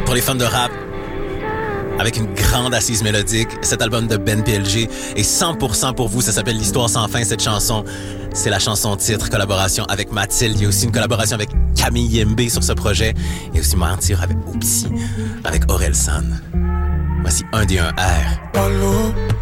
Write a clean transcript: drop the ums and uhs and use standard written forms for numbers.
Pour les fans de rap, avec une grande assise mélodique, cet album de Ben PLG est 100% pour vous. Ça s'appelle L'Histoire sans fin, cette chanson. C'est la chanson titre, collaboration avec Mathilde. Il y a aussi une collaboration avec Camille Yembe sur ce projet. Il y a aussi Mentir avec Oupsi, avec Orelsan. Voici un des 1 R. Allô?